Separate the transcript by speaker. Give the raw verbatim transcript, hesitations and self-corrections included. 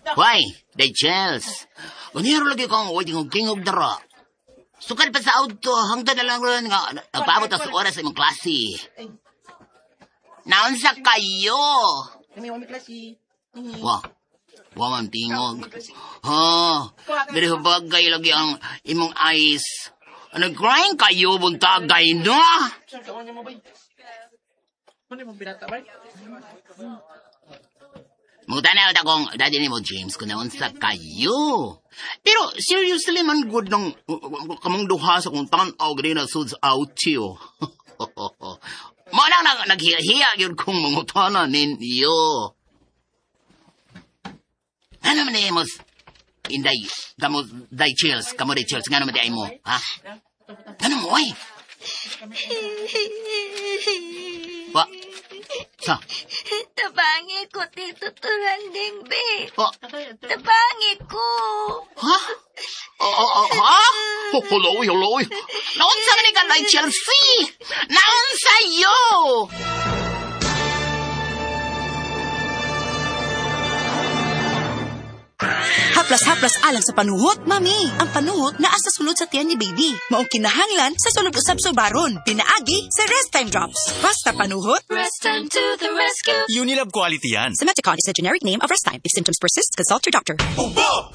Speaker 1: Why? Day Chels. Ganyan lagi kang waiting og king og dara. Sukad pa sa auto, hangtod na lang ron nga nagpaabot sa oras sa imong klase. Naunsa kayo?
Speaker 2: Kami wami klase.
Speaker 1: Wah. Wa man tingog. Ha, diri bagay lagi ang imong eyes. Ano crying kayo buntagay no?
Speaker 2: Saan ka mo bay? Ano mo binata bay?
Speaker 1: Mutanaw ta kong dati ni mo James kung naunsa kayo. Pero seriously man good nang kamong duha sa kung tanaw gani na suds out you. Manang nag naghiya gyud kong mangutana ninyo. Ano man eh, mos? Inday, kamo, day chills, kamo day chills, nga naman di ay mo, ha? Ano mo, ay? Wa? Sa?
Speaker 3: Tabangi ko, Tito Turanding, be.
Speaker 1: Wa?
Speaker 3: Tabangi ko.
Speaker 1: Ha? Oh, oh, oh, ha? Oh, hello, hello. Naunsa ka ni ka, day Chelsea? Naunsa yo?
Speaker 4: Haplas-haplas alang sa panuhot, mami. Ang panuhot naa sa sulod sa tiyan ni baby. Maong kinahanglan sa sulod usab sa baron. Pinaagi sa Rest Time Drops. Basta panuhot,
Speaker 3: Rest Time to the rescue.
Speaker 5: Unilab quality yan.
Speaker 4: Simeticon is a generic name of Rest Time. If symptoms persist, consult your doctor.
Speaker 5: Ubo!